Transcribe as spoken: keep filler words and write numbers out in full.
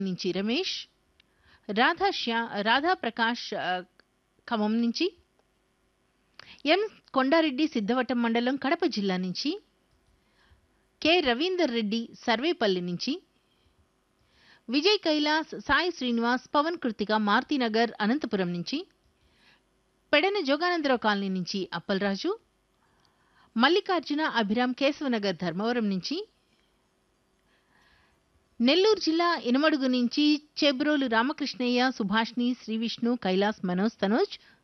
నుంచి రమేష్, రాధా శ్యా రాధా ప్రకాష్ ఆహ్, ఖమ్మం నుంచి, ఎం కొండారెడ్డి సిద్ధవటం మండలం కడప జిల్లా నుంచి, కె రవీందర్ రెడ్డి సర్వేపల్లి నుంచి, విజయ్ కైలాస్, సాయి శ్రీనివాస్, పవన్ కృతిక మారుతినగర్ అనంతపురం నుంచి, పెడన జోగానందరావు కాలనీ నుంచి అప్పలరాజు, మల్లికార్జున అభిరామ్ కేశవనగర్ ధర్మవరం నుంచి, నెల్లూరు జిల్లా ఇనమడుగు నుంచి చెబ్రోలు రామకృష్ణయ్య, సుభాష్ని, శ్రీవిష్ణు, కైలాస్, మనోజ్, తనోజ్,